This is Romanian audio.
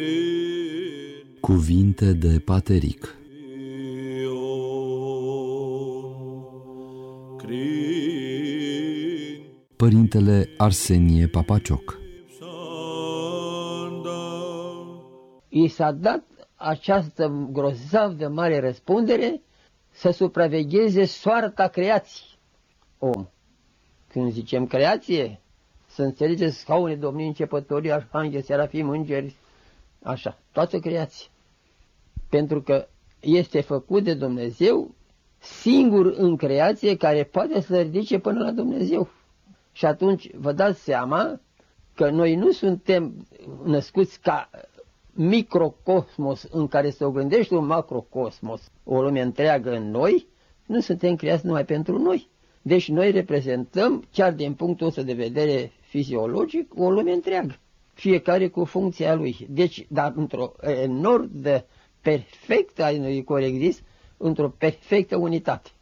Cuvinte de Pateric. Părintele Arsenie Papacioc. I s-a dat această grozav de mare răspundere să supravegheze soarta creației om. Când zicem creație, să înțelegeți scaune, domnii, începătorii, arhangeli, serafim, îngeri, așa, toată creație. Pentru că este făcut de Dumnezeu singur în creație care poate să ridice până la Dumnezeu. Și atunci vă dați seama că noi nu suntem născuți ca microcosmos în care se oglindește un macrocosmos, o lume întreagă în noi, nu suntem creați numai pentru noi. Deci noi reprezentăm, chiar din punctul ăsta de vedere fiziologic, o lume întreagă, fiecare cu funcția lui. Deci, dar într-o enorm de perfectă, corect zis, într-o perfectă unitate.